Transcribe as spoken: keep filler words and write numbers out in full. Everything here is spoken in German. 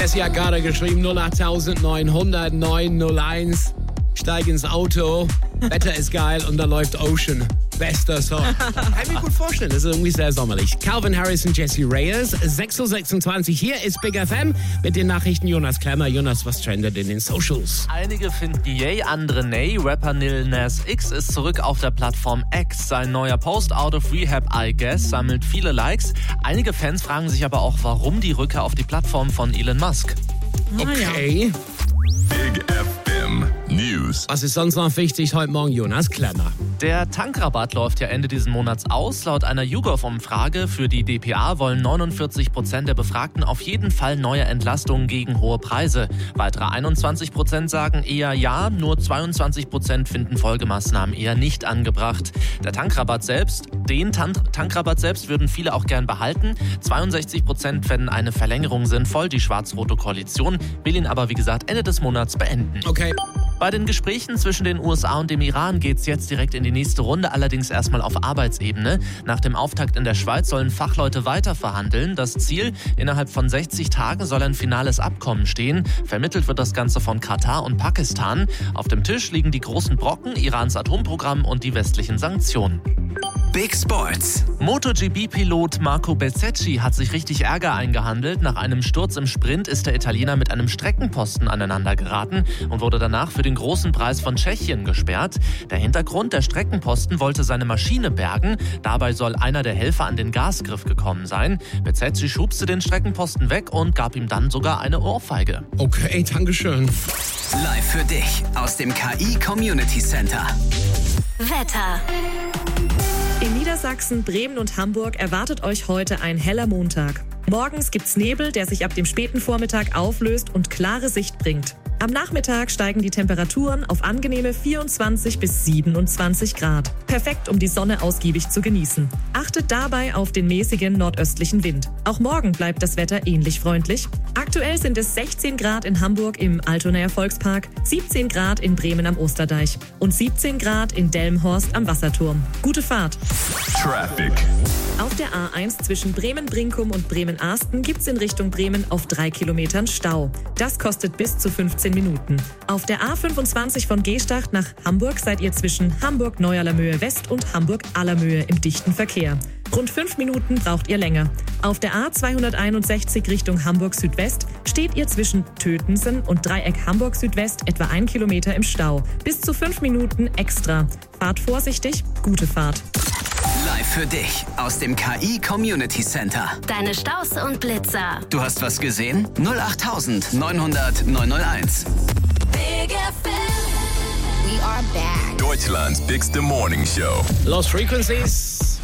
Jessie hat gerade geschrieben, null acht neun null null neun null eins. Steig ins Auto, Wetter ist geil und da läuft Ocean. Bester Song. Kann ich mir gut vorstellen, das ist irgendwie sehr sommerlich. Calvin Harris und Jessie Reyes, sechs Uhr sechsundzwanzig. Hier ist Big F M mit den Nachrichten Jonas Klemmer. Jonas, was trendet in den Socials? Einige finden yay, andere nay. Rapper Lil Nas X ist zurück auf der Plattform X. Sein neuer Post Out of Rehab, I Guess, sammelt viele Likes. Einige Fans fragen sich aber auch, warum die Rückkehr auf die Plattform von Elon Musk. Okay. Big F M News. Was ist sonst noch wichtig heute Morgen, Jonas Klemmer? Der Tankrabatt läuft ja Ende diesen Monats aus. Laut einer YouGov-Umfrage für die D P A wollen neunundvierzig Prozent der Befragten auf jeden Fall neue Entlastungen gegen hohe Preise. Weitere einundzwanzig Prozent sagen eher ja, nur zweiundzwanzig Prozent finden Folgemaßnahmen eher nicht angebracht. Der Tankrabatt selbst, den Tank- Tankrabatt selbst würden viele auch gern behalten. zweiundsechzig Prozent fänden eine Verlängerung sinnvoll. Die schwarz-rote Koalition will ihn aber, wie gesagt, Ende des Monats beenden. Okay. Bei den Gesprächen zwischen den U S A und dem Iran geht es jetzt direkt in die nächste Runde, allerdings erstmal auf Arbeitsebene. Nach dem Auftakt in der Schweiz sollen Fachleute weiter verhandeln. Das Ziel, innerhalb von sechzig Tagen soll ein finales Abkommen stehen. Vermittelt wird das Ganze von Katar und Pakistan. Auf dem Tisch liegen die großen Brocken, Irans Atomprogramm und die westlichen Sanktionen. Big Sports. MotoGP-Pilot Marco Bezzecchi hat sich richtig Ärger eingehandelt. Nach einem Sturz im Sprint ist der Italiener mit einem Streckenposten aneinander geraten und wurde danach für den großen Preis von Tschechien gesperrt. Der Hintergrund, der Streckenposten wollte seine Maschine bergen. Dabei soll einer der Helfer an den Gasgriff gekommen sein. Bezzecchi schubste den Streckenposten weg und gab ihm dann sogar eine Ohrfeige. Okay, dankeschön. Live für dich aus dem K I Community Center. Wetter. In Niedersachsen, Bremen und Hamburg erwartet euch heute ein heller Montag. Morgens gibt's Nebel, der sich ab dem späten Vormittag auflöst und klare Sicht bringt. Am Nachmittag steigen die Temperaturen auf angenehme vierundzwanzig bis siebenundzwanzig Grad. Perfekt, um die Sonne ausgiebig zu genießen. Achtet dabei auf den mäßigen nordöstlichen Wind. Auch morgen bleibt das Wetter ähnlich freundlich. Aktuell sind es sechzehn Grad in Hamburg im Altonaer Volkspark, siebzehn Grad in Bremen am Osterdeich und siebzehn Grad in Delmenhorst am Wasserturm. Gute Fahrt! Traffic. Auf der A eins zwischen Bremen-Brinkum und Bremen-Arsten gibt's in Richtung Bremen auf drei Kilometern Stau. Das kostet bis zu fünfzehn Minuten. Auf der A fünfundzwanzig von Gestacht nach Hamburg seid ihr zwischen Hamburg-Neuerlamöhe West und Hamburg-Allermöhe im dichten Verkehr. Rund fünf Minuten braucht ihr länger. Auf der A zweihunderteinundsechzig Richtung Hamburg-Südwest steht ihr zwischen Tötensen und Dreieck Hamburg-Südwest etwa ein Kilometer im Stau. Bis zu fünf Minuten extra. Fahrt vorsichtig, gute Fahrt. Live für dich aus dem K I Community Center. Deine Staus und Blitzer. Du hast was gesehen? null acht neun null null neun null eins. Big F M. We are back. Deutschland's bigste Morning Show. Lost Frequencies.